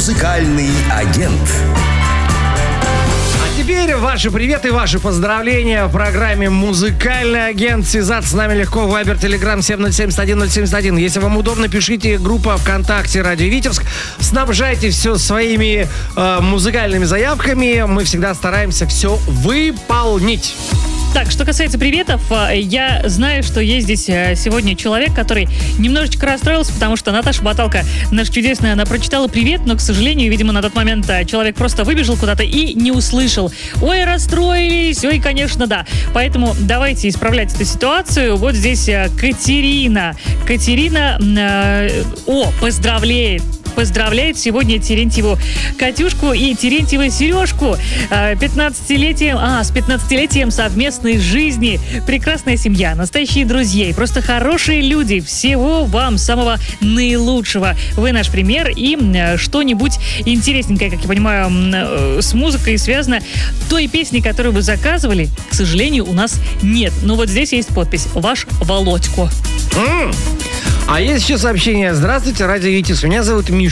Музыкальный агент. Теперь ваши приветы, ваши поздравления в программе «Музыкальный агент». Связаться с нами легко. Вайбер, Телеграм 707-101-071. Если вам удобно, пишите группа ВКонтакте «Радио Витебск». Снабжайте все своими музыкальными заявками. Мы всегда стараемся все выполнить. Так, что касается приветов, я знаю, что есть здесь сегодня человек, который немножечко расстроился, потому что Наташа Баталка, наша чудесная, она прочитала привет, но, к сожалению, видимо, на тот момент человек просто выбежал куда-то и не услышал. Ой, расстроились, ой, конечно, да. Поэтому давайте исправлять эту ситуацию. Вот здесь Катерина. Поздравляет сегодня Терентьеву Катюшку и Терентьева Сережку с 15-летием совместной жизни. Прекрасная семья, настоящие друзья, просто хорошие люди. Всего вам самого наилучшего. Вы наш пример, и что-нибудь интересненькое, как я понимаю, с музыкой связано. Той песни, которую вы заказывали, к сожалению, у нас нет. Но вот здесь есть подпись: ваш Володько. А есть еще сообщение. Здравствуйте, Радио Витебск. Меня зовут Миша.